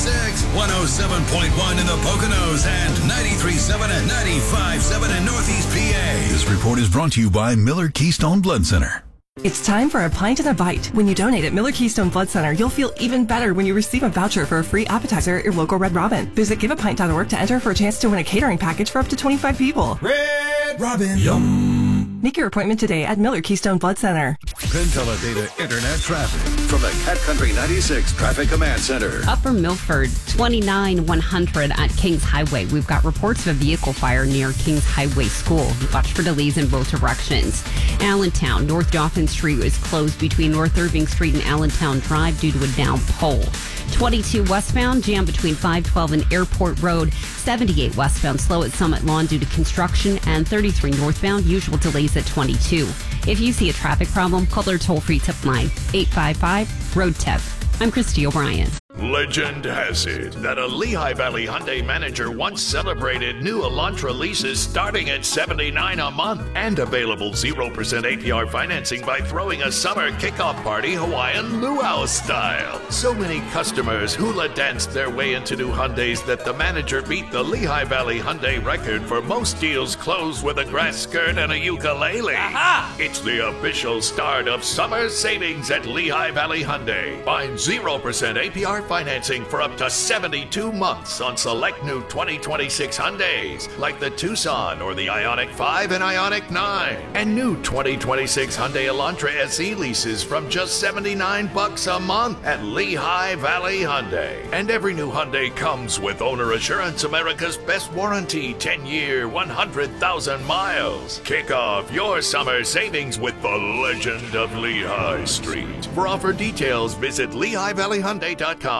107.1 in the Poconos and 93.7 and 95.7 in Northeast PA. This report is brought to you by Miller Keystone Blood Center. It's time for a pint and a bite. When you donate at Miller Keystone Blood Center, you'll feel even better when you receive a voucher for a free appetizer at your local Red Robin. Visit giveapint.org to enter for a chance to win a catering package for up to 25 people. Red Robin. Yum. Make your appointment today at Miller Keystone Blood Center. Pentella Internet traffic from the Cat Country 96 Traffic Command Center. Upper Milford, 29-100 at Kings Highway. We've got reports of a vehicle fire near Kings Highway School. Watch for delays in both directions. Allentown, North Dauphin Street is closed between North Irving Street and Allentown Drive due to a down pole. 22 westbound, jam between 512 and Airport Road. 78 westbound, slow at Summit Lawn due to construction. And 33 northbound, usual delays at 22. If you see a traffic problem, call their toll-free tip line, 855-ROAD-TIP. I'm Christy O'Brien. Legend has it that a Lehigh Valley Hyundai manager once celebrated new Elantra leases starting at $79 a month and available 0% APR financing by throwing a summer kickoff party Hawaiian luau style. So many customers hula danced their way into new Hyundais that the manager beat the Lehigh Valley Hyundai record for most deals closed with a grass skirt and a ukulele. Aha! It's the official start of summer savings at Lehigh Valley Hyundai. Find 0% APR financing for up to 72 months on select new 2026 Hyundais, like the Tucson or the Ioniq 5 and Ioniq 9. And new 2026 Hyundai Elantra SE leases from just $79 a month at Lehigh Valley Hyundai. And every new Hyundai comes with Owner Assurance, America's best warranty, 10-year, 100,000 miles. Kick off your summer savings with the legend of Lehigh Street. For offer details, visit LehighValleyHyundai.com.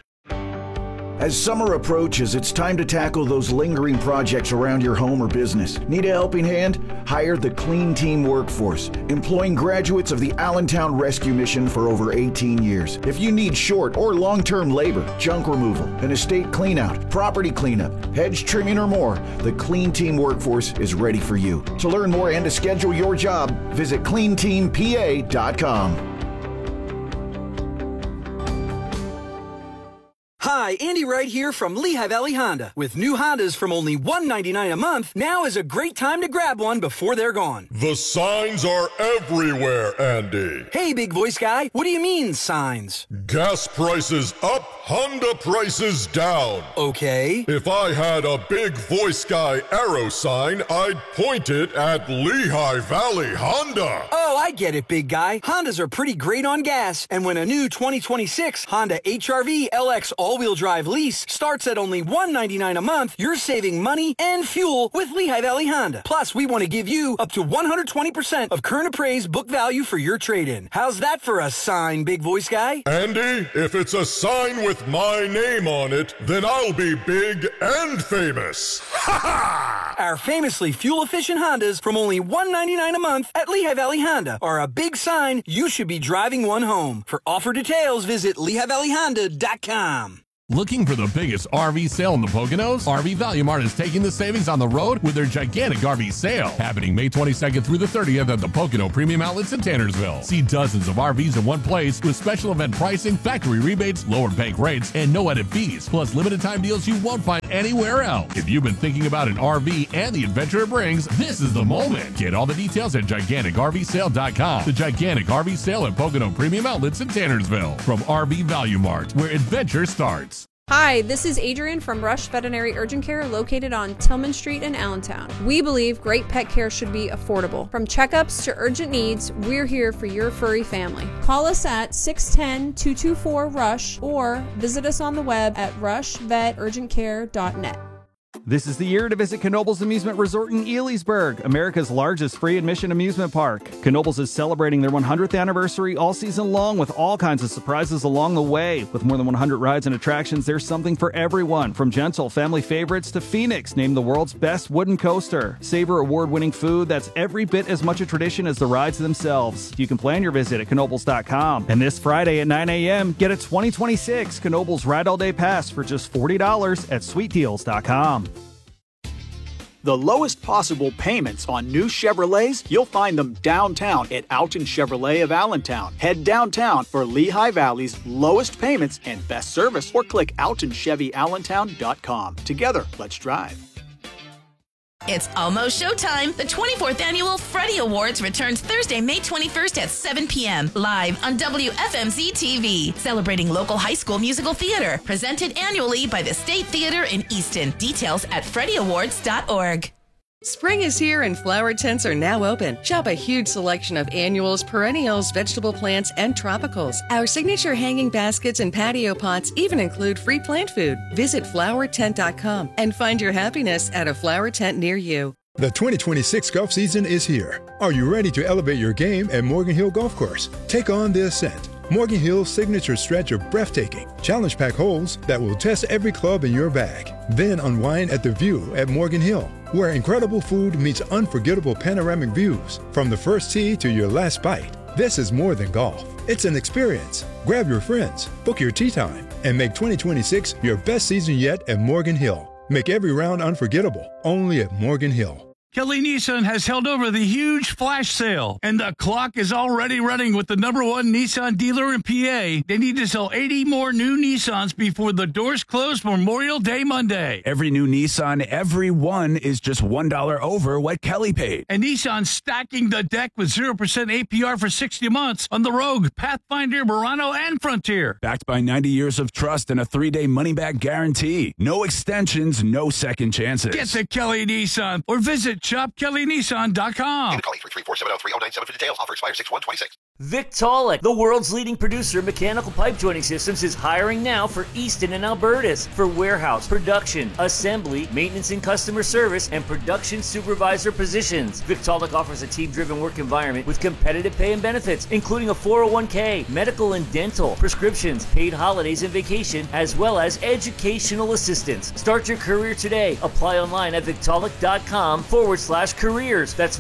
As summer approaches, it's time to tackle those lingering projects around your home or business. Need a helping hand? Hire the Clean Team Workforce, employing graduates of the Allentown Rescue Mission for over 18 years. If you need short or long-term labor, junk removal, an estate cleanout, property cleanup, hedge trimming, or more, the Clean Team Workforce is ready for you. To learn more and to schedule your job, visit cleanteampa.com. Hi, Andy Wright here from Lehigh Valley Honda. With new Hondas from only $199 a month, now is a great time to grab one before they're gone. The signs are everywhere, Andy. Hey, big voice guy, what do you mean, signs? Gas prices up, Honda prices down. Okay. If I had a big voice guy arrow sign, I'd point it at Lehigh Valley Honda. Oh, I get it, big guy. Hondas are pretty great on gas, and when a new 2026 Honda HR-V LX all-wheel drive lease starts at only $199 a month, you're saving money and fuel with Lehigh Valley Honda. Plus, we want to give you up to 120% of current appraised book value for your trade-in. How's that for a sign, big voice guy? Andy, if it's a sign with my name on it, then I'll be big and famous. Ha ha! Our famously fuel-efficient Hondas from only $199 a month at Lehigh Valley Honda are a big sign you should be driving one home. For offer details, visit LehighValleyHonda.com. Looking for the biggest RV sale in the Poconos? RV Value Mart is taking the savings on the road with their gigantic RV sale, happening May 22nd through the 30th at the Pocono Premium Outlets in Tannersville. See dozens of RVs in one place with special event pricing, factory rebates, lower bank rates, and no added fees, plus limited time deals you won't find anywhere else. If you've been thinking about an RV and the adventure it brings, this is the moment. Get all the details at GiganticRVSale.com. The Gigantic RV Sale at Pocono Premium Outlets in Tannersville. From RV Value Mart, where adventure starts. Hi, this is Adrian from Rush Veterinary Urgent Care located on Tillman Street in Allentown. We believe great pet care should be affordable. From checkups to urgent needs, we're here for your furry family. Call us at 610-224-RUSH or visit us on the web at rushveturgentcare.net. This is the year to visit Knoebels Amusement Resort in Elysburg, America's largest free admission amusement park. Knoebels is celebrating their 100th anniversary all season long with all kinds of surprises along the way. With more than 100 rides and attractions, there's something for everyone, from gentle family favorites to Phoenix, named the world's best wooden coaster. Savor award-winning food that's every bit as much a tradition as the rides themselves. You can plan your visit at Knoebels.com. And this Friday at 9 a.m., get a 2026 Knoebels Ride All Day Pass for just $40 at SweetDeals.com. The lowest possible payments on new Chevrolets, you'll find them downtown at Alton Chevrolet of Allentown. Head downtown for Lehigh Valley's lowest payments and best service, or click AltonChevyAllentown.com. Together, let's drive. It's almost showtime. The 24th Annual Freddie Awards returns Thursday, May 21st at 7 p.m. live on WFMZ TV. Celebrating local high school musical theater. Presented annually by the State Theater in Easton. Details at freddieawards.org. Spring is here and flower tents are now open. Shop a huge selection of annuals, perennials, vegetable plants, and tropicals. Our signature hanging baskets and patio pots even include free plant food. Visit flowertent.com and find your happiness at a flower tent near you. The 2026 golf season is here. Are you ready to elevate your game at Morgan Hill Golf Course? Take on the ascent. Morgan Hill's signature stretch of breathtaking, challenge pack holes that will test every club in your bag. Then unwind at the View at Morgan Hill, where incredible food meets unforgettable panoramic views from the first tee to your last bite. This is more than golf. It's an experience. Grab your friends, book your tee time, and make 2026 your best season yet at Morgan Hill. Make every round unforgettable, only at Morgan Hill. Kelly Nissan has held over the huge flash sale, and the clock is already running with the #1 Nissan dealer in PA. They need to sell 80 more new Nissans before the doors close Memorial Day Monday. Every new Nissan, every one is just $1 over what Kelly paid. And Nissan's stacking the deck with 0% APR for 60 months on the Rogue, Pathfinder, Murano, and Frontier. Backed by 90 years of trust and a 3-day money-back guarantee. No extensions, no second chances. Get to Kelly Nissan or visit shopkellynissan.com. Call 833-470-3097 for details. Offer expires 6/1/26. Victaulic, the world's leading producer of mechanical pipe joining systems, is hiring now for Easton and Albertus for warehouse, production, assembly, maintenance and customer service, and production supervisor positions. Victaulic offers a team-driven work environment with competitive pay and benefits, including a 401k, medical and dental, prescriptions, paid holidays and vacation, as well as educational assistance. Start your career today. Apply online at Victaulic.com/careers. That's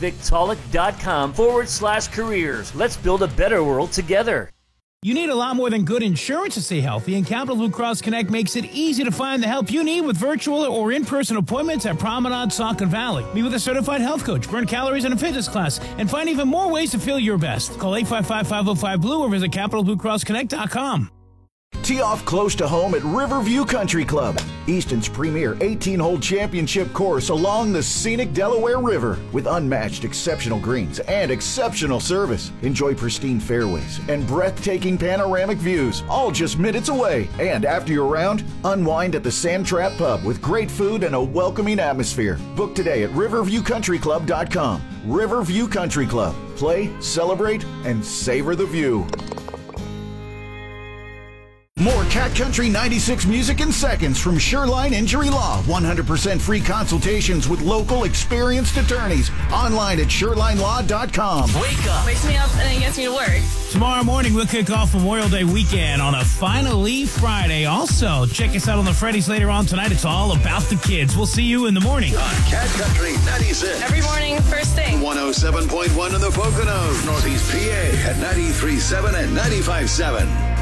Victaulic.com/careers. Let's build a better world together. You need a lot more than good insurance to stay healthy, and Capital Blue Cross Connect makes it easy to find the help you need with virtual or in-person appointments at Promenade, Saucon Valley. Meet with a certified health coach, burn calories in a fitness class, and find even more ways to feel your best. Call 855-505-BLUE or visit CapitalBlueCrossConnect.com. Tee off close to home at Riverview Country Club, Easton's premier 18-hole championship course along the scenic Delaware River with unmatched exceptional greens and exceptional service. Enjoy pristine fairways and breathtaking panoramic views, all just minutes away. And after your round, unwind at the Sand Trap Pub with great food and a welcoming atmosphere. Book today at riverviewcountryclub.com. Riverview Country Club. Play, celebrate, and savor the view. More Cat Country 96 music in seconds from Shoreline Injury Law. 100% free consultations with local experienced attorneys. Online at ShorelineLaw.com. Wake up. Wakes me up and then gets me to work. Tomorrow morning, we'll kick off Memorial Day weekend on a Finally Friday. Also, check us out on the Freddy's later on tonight. It's all about the kids. We'll see you in the morning. On Cat Country 96. Every morning, first thing. 107.1 in the Poconos. Northeast PA at 93.7 and 95.7.